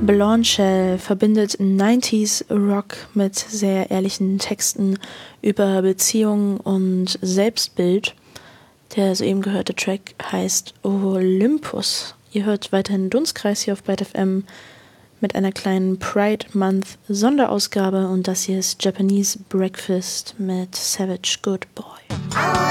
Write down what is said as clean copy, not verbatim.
Blondshell verbindet 90s Rock mit sehr ehrlichen Texten über Beziehungen und Selbstbild. Der soeben gehörte Track heißt Olympus. Ihr hört weiterhin Dunstkreis hier auf Byte FM mit einer kleinen Pride Month Sonderausgabe und das hier ist Japanese Breakfast mit Savage Good Boy.